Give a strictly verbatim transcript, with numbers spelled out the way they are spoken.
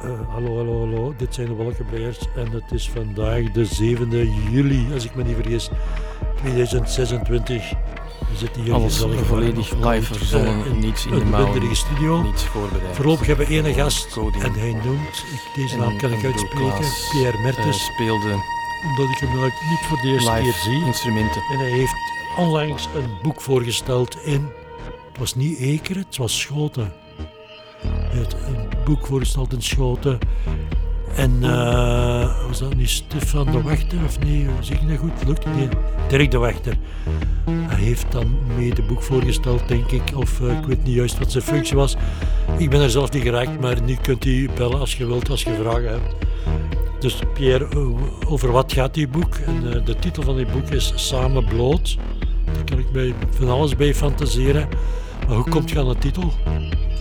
Uh, hallo, hallo, hallo. Dit zijn de Wolkenbreiers en het is vandaag de zevende juli, als ik me niet vergis, tweeduizend zesentwintig. We zitten hier alles gezellig volledig live verzonnen, uh, in, niets in de mouwen, een studio. Niets voorbereid. Voorlopig hebben we één gast Coding. en hij noemt, ik, deze en naam kan ik uitspreken, Klaas, Pierre Mertens. Uh, speelde omdat ik hem nou niet voor de eerste keer zie. Instrumenten. En hij heeft onlangs een boek voorgesteld in, het was niet Ekeren, het was Schoten. Hij heeft een boek voorgesteld in Schoten. En uh, was dat nu Stefan de Wachter of nee, zeg ik dat goed? Lukt het niet? Dirk de Wachter. Hij heeft dan mee het boek voorgesteld, denk ik, of uh, ik weet niet juist wat zijn functie was. Ik ben er zelf niet geraakt, maar nu kunt u bellen als je wilt, als je vragen hebt. Dus Pierre, uh, over wat gaat die boek? En, uh, de titel van die boek is Samen bloot. Daar kan ik mij van alles bij fantaseren. Maar hoe komt je aan de titel?